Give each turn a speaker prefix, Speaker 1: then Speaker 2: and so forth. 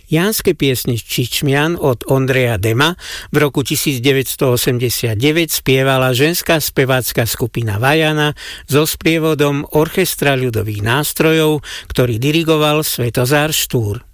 Speaker 1: Jánske piesne Čičmian od Ondreja Dema v roku 1989 spievala ženská spevácka skupina Vajana so sprievodom orchestra ľudových nástrojov, ktorý dirigoval Svetozár Štúr.